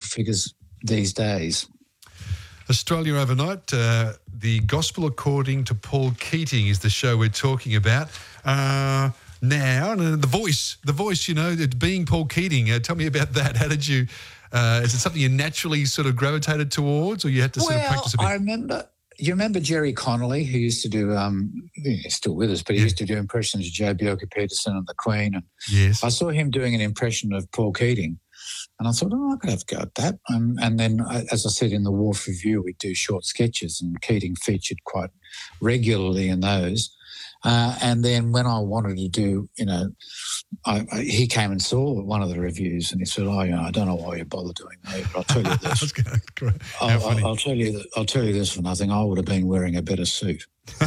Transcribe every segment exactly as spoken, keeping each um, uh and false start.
figures these days. Australia Overnight, uh, the Gospel According to Paul Keating is the show we're talking about uh, now. And uh, the voice, the voice, you know, being Paul Keating. Uh, tell me about that. How did you, uh, is it something you naturally sort of gravitated towards, or you had to sort well, of practice a bit? I remember, you remember Jerry Connolly, who used to do, um, he's still with us, but he yeah. used to do impressions of Joe Bjelke-Peterson and the Queen. And yes. I saw him doing an impression of Paul Keating. And I thought, oh, I could have a go at that. Um, and then, as I said in the Wharf Review, we do short sketches, and Keating featured quite regularly in those. Uh, and then when I wanted to do, you know, I, I, he came and saw one of the reviews, and he said, "Oh, you know, I don't know why you bother doing that, but I'll tell you this. gonna, I'll, I'll, I'll tell you, that, I'll tell you this for nothing. I would have been wearing a better suit."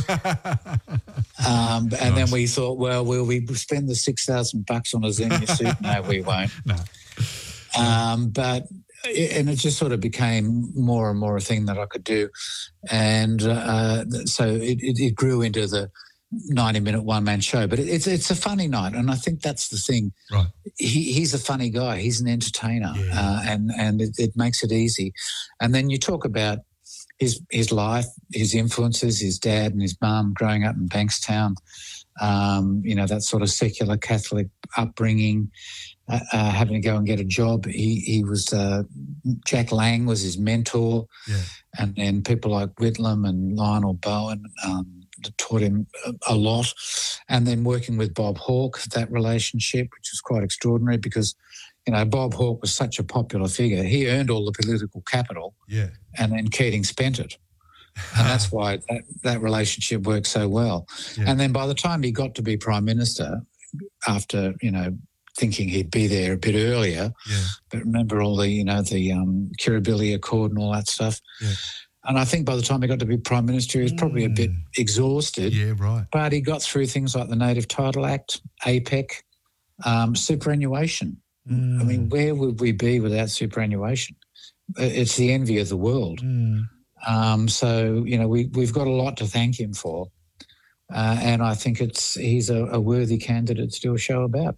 um, and nice. Then we thought, well, will we spend the six thousand bucks on a Xenia suit? No, we won't. No. Um, but and it just sort of became more and more a thing that I could do, and uh, so it, it, it grew into the ninety-minute one-man show. But it, it's it's a funny night, and I think that's the thing. Right. He, he's a funny guy. He's an entertainer, yeah. uh, and and it, it makes it easy. And then you talk about his his life, his influences, his dad and his mum growing up in Bankstown. Um, you know, that sort of secular Catholic upbringing. Uh, uh, having to go and get a job. He he was uh, Jack Lang was his mentor, yeah. and then people like Whitlam and Lionel Bowen um, taught him a, a lot. And then working with Bob Hawke, that relationship, which was quite extraordinary because, you know, Bob Hawke was such a popular figure. He earned all the political capital, yeah, and then Keating spent it. And that's why that, that relationship worked so well. Yeah. And then by the time he got to be Prime Minister, after, you know, thinking he'd be there a bit earlier, yeah. but remember all the, you know, the um, Kirribilli Accord and all that stuff. Yeah. And I think by the time he got to be Prime Minister, he was probably mm. a bit exhausted. Yeah, right. But he got through things like the Native Title Act, APEC, um, superannuation. Mm. I mean, where would we be without superannuation? It's the envy of the world. Mm. Um, so, you know, we, we've got a lot to thank him for. Uh, and I think it's he's a, a worthy candidate to do a show about.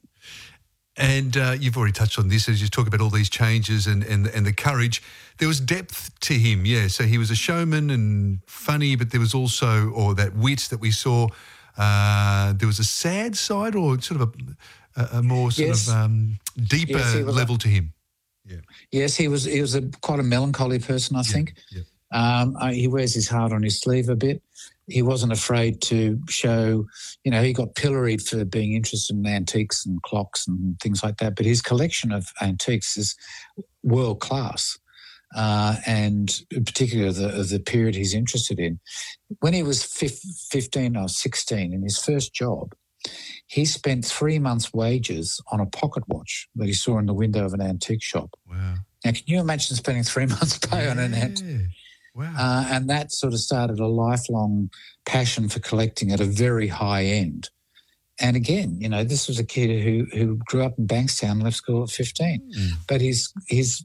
And uh, you've already touched on this as you talk about all these changes and, and and the courage. There was depth to him, yeah. So he was a showman and funny, but there was also, or that wit that we saw, uh, there was a sad side or sort of a, a, a more sort yes. of um, deeper yes, level a, to him. Yeah. Yes, he was He was a quite a melancholy person, I yeah, think. Yeah. Um, he wears his heart on his sleeve a bit. He wasn't afraid to show, you know, he got pilloried for being interested in antiques and clocks and things like that, but his collection of antiques is world class, uh, and particularly of the, of the period he's interested in. When he was fifteen or sixteen in his first job, he spent three months' wages on a pocket watch that he saw in the window of an antique shop. Wow. Now, can you imagine spending three months' pay yeah. on an antique? Wow. Uh, and that sort of started a lifelong passion for collecting at a very high end. And again, you know, this was a kid who who grew up in Bankstown and left school at fifteen. Mm. But his his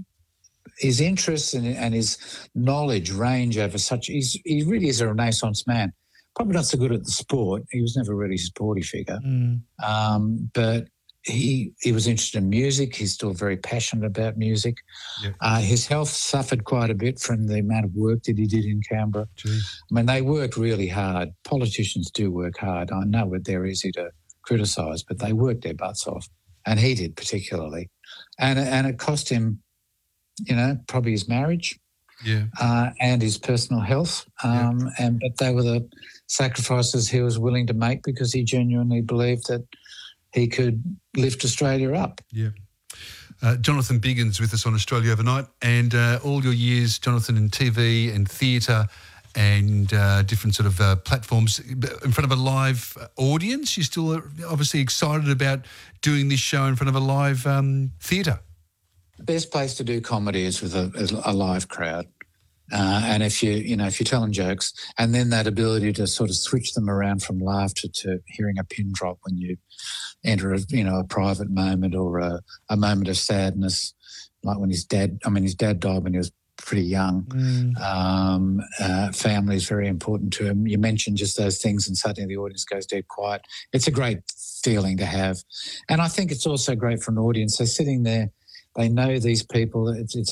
his interests and, and his knowledge range over such, he's, he really is a Renaissance man. Probably not so good at the sport. He was never really a sporty figure. Mm. Um, but He he was interested in music. He's still very passionate about music. Yep. Uh, his health suffered quite a bit from the amount of work that he did in Canberra. Gee. I mean, they work really hard. Politicians do work hard. I know they're easy to criticise, but they work their butts off, and he did particularly. And and it cost him, you know, probably his marriage, yeah, uh, and his personal health. Um, yep. And but they were the sacrifices he was willing to make because he genuinely believed that he could lift Australia up. Yeah. Uh, Jonathan Biggins with us on Australia Overnight, and uh, all your years, Jonathan, in T V and theatre and uh, different sort of uh, platforms in front of a live audience. You're still obviously excited about doing this show in front of a live um, theatre. The best place to do comedy is with a, a live crowd. Uh, and if you, you know, if you're telling jokes, and then that ability to sort of switch them around from laughter to hearing a pin drop when you enter a, you know, a private moment or a, a moment of sadness, like when his dad, I mean, his dad died when he was pretty young. Mm. Um, uh, family is very important to him. You mentioned just those things and suddenly the audience goes dead quiet. It's a great feeling to have. And I think it's also great for an audience. They're sitting there, they know these people. It's, it's